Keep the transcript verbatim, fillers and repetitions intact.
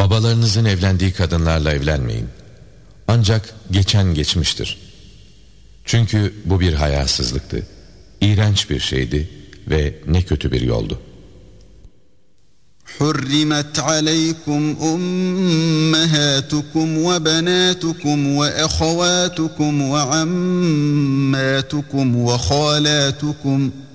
Babalarınızın evlendiği kadınlarla evlenmeyin. Ancak geçen geçmiştir. Çünkü bu bir hayasızlıktı. İğrenç bir şeydi ve ne kötü bir yoldu. حُرِّمَتْ عَلَيْكُمْ أُمَّهَاتُكُمْ وَبَنَاتُكُمْ وَأَخَوَاتُكُمْ وَعَمَّاتُكُمْ وَخَالَاتُكُمْ